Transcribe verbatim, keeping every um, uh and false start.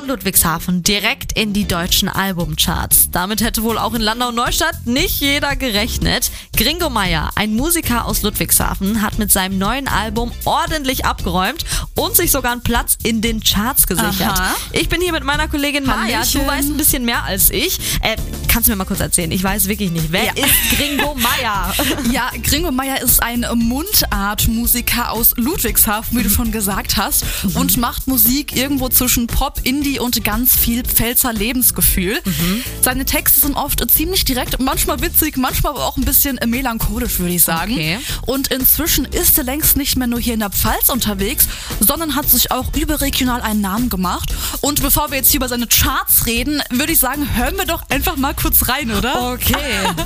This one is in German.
von Ludwigshafen direkt in die deutschen Albumcharts. Damit hätte wohl auch in Landau-Neustadt nicht jeder gerechnet. Gringo Meier, ein Musiker aus Ludwigshafen, hat mit seinem neuen Album ordentlich abgeräumt und sich sogar einen Platz in den Charts gesichert. Aha. Ich bin hier mit meiner Kollegin Maja. Du weißt ein bisschen mehr als ich. Äh, kannst du mir mal kurz erzählen? Ich weiß wirklich nicht. Wer Ja. ist Gringo Meier? Ja, Gringo Meier ist ein Mundartmusiker aus Ludwigshafen, wie du schon gesagt hast, mhm. und macht Musik irgendwo zwischen Pop, Indie und ganz viel Pfälzer Lebensgefühl. Mhm. Seine Texte sind oft ziemlich direkt, manchmal witzig, manchmal aber auch ein bisschen melancholisch, würde ich sagen. Okay. Und inzwischen ist er längst nicht mehr nur hier in der Pfalz unterwegs, sondern hat sich auch überregional einen Namen gemacht. Und bevor wir jetzt hier über seine Charts reden, würde ich sagen, hören wir doch einfach mal kurz rein, oder? Okay.